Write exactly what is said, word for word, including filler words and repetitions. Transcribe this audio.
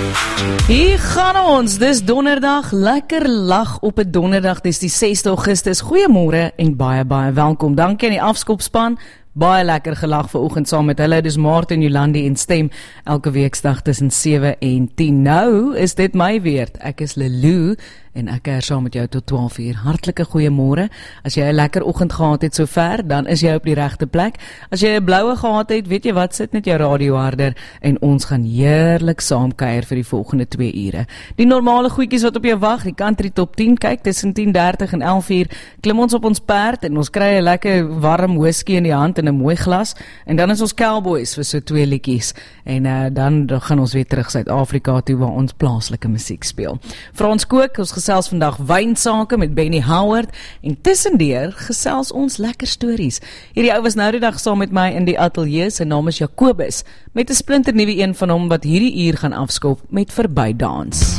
Hier gaan ons, dis donderdag, lekker lag op 'n donderdag, dis die sesde Augustus. Goeiemôre en baie baie welkom. Dankie aan die afskopspan. Baie lekker gelag vanoggend saam met hulle. Dis Martin, Jolandi en Stem elke weeksdag tussen sewe en tien. Nou is dit my weerd. Ek is Lelou en ek is saam met jou tot twaalf uur. Hartlike goeiemôre. As jy 'n lekker oggend gehad het sover, dan is jy op die regte plek. As jy 'n bloue gehad het, weet jy wat, sit net jou radio harder en ons gaan heerlik saam kuier vir die volgende twee ure. Die normale goedjies wat op jou wag, die country top tien, kyk, tussen tien dertig en elf uur klim ons op ons perd en ons kry 'n lekker warm whisky in die hand en 'n mooi glas, en dan is ons cowboys vir so twee liedjies, en uh, dan, dan gaan ons weer terug Suid-Afrika toe waar ons plaaslike musiek speel. Frans Kook, ons gesels vandag wynsake met Benny Howard, en tussendeur gesels ons lekker stories. Hierdie ou was nou die dag saam met my in die ateljee, sy naam is Jacobus, met 'n splinter nuwe een van hom wat hierdie uur gaan afskop met Verbydans.